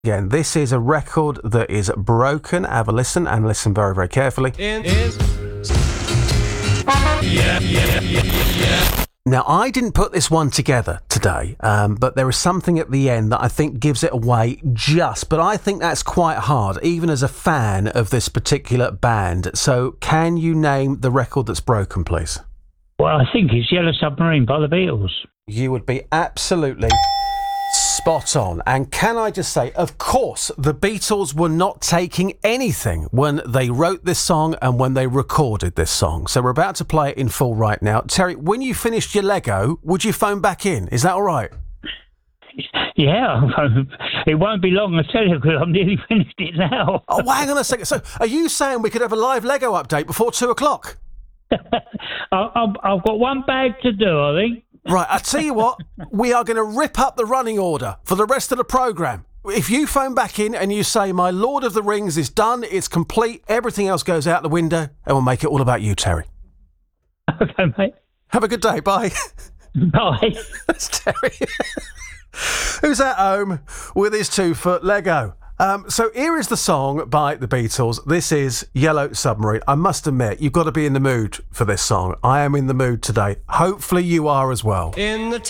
Again, this is a record that is broken. Have a listen and listen very, very carefully. Now, I didn't put this one together today, but there is something at the end that I think gives it away but I think that's quite hard, even as a fan of this particular band. So can you name the record that's broken, please? Well, I think it's Yellow Submarine by the Beatles. You would be absolutely spot on. And can I just say, of course, the Beatles were not taking anything when they wrote this song and when they recorded this song. So we're about to play it in full right now. Terry, when you finished your Lego, would you phone back in? Is that all right? Yeah, it won't be long, I tell you, because I'm nearly finished it now. Oh, hang on a second. So are you saying we could have a live Lego update before 2 o'clock? I've got one bag to do, I think. Right, I tell you what, we are going to rip up the running order for the rest of the programme. If you phone back in and you say, my Lord of the Rings is done, it's complete, everything else goes out the window, and we'll make it all about you, Terry. Okay, mate. Have a good day, bye. Bye. That's Terry. Who's at home with his 2-foot Lego. So here is the song by the Beatles. This is Yellow Submarine. I must admit, you've got to be in the mood for this song. I am in the mood today. Hopefully you are as well. In the